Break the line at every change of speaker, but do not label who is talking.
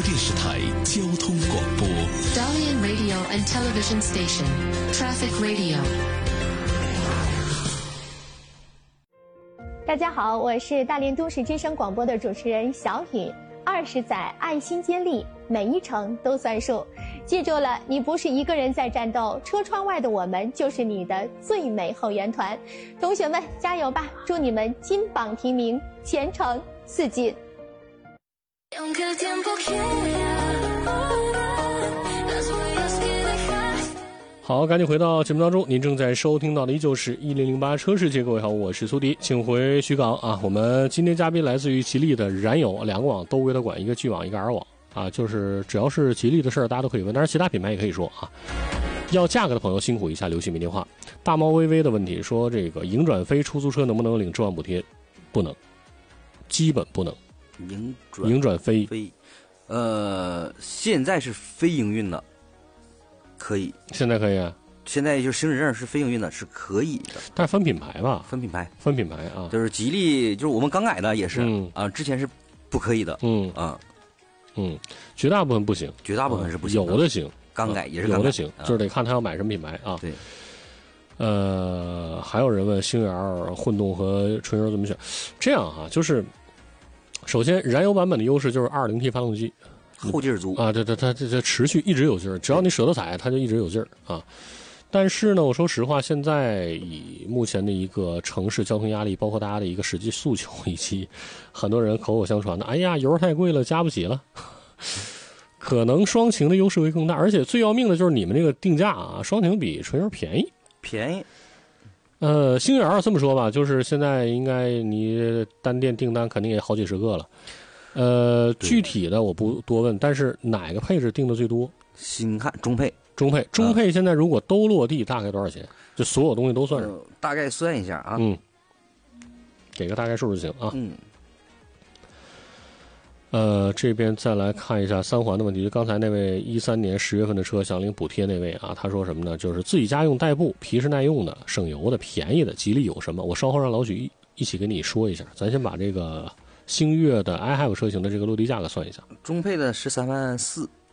电视台交通广播。
Dalian Radio and Television Station, Traffic Radio。
大家好，我是大连都市之声广播的主持人小雨。20载爱心接力，每一程都算数。记住了，你不是一个人在战斗，车窗外的我们就是你的最美后援团。同学们，加油吧！祝你们金榜题名，前程似锦。
好，赶紧回到节目当中，您正在收听到的依旧是1008车世界。各位好，我是苏迪，请回徐港啊。我们今天嘉宾来自于吉利的燃友，两个网都归他管，一个 G 网，一个 R 网啊，就是只要是吉利的事儿，大家都可以问，当然其他品牌也可以说啊。要价格的朋友辛苦一下，留姓名电话。大猫微微的问题说，这个营转飞出租车能不能领置换补贴？不能，基本不能。营转飞，
现在是非营运的。可以，
现在可以啊。
现在就是行驶证是非营运的，是可以的。
但是分品牌吧？
分品牌
啊，
就是吉利，就是我们刚改的也是之前是不可以的。
绝大部分不行，
绝大部分是不行的，
有的行，
刚改也是刚改
有的行，就是得看他要买什么品牌啊。
对。
还有人问星越 R 混动和纯油怎么选？这样哈，就是首先燃油版本的优势就是 2.0T 发动机。
后劲儿足
啊，它持续一直有劲儿，只要你舍得踩，它就一直有劲儿啊。但是呢，我说实话，现在以目前的一个城市交通压力，包括大家的一个实际诉求，以及很多人口口相传的，哎呀，油太贵了，加不起了，可能双擎的优势会更大。而且最要命的就是你们这个定价啊，双擎比纯油便宜。星越 R 这么说吧，就是现在应该你单店订单肯定也好几十个了。具体的我不多问，但是哪个配置定的最多？
新汉中配
现在如果都落地，大概多少钱？就所有东西都算上，
大概算一下啊。
给个大概数就行啊。这边再来看一下三环的问题，就刚才那位13年10月份的车想领补贴那位啊，他说什么呢？就是自己家用代步，皮实耐用的，省油的，便宜的，吉利有什么？我稍后让老许一起跟你说一下。咱先把这个星越的 iHave 车型的这个落地价格算一下。
中配的13.4万，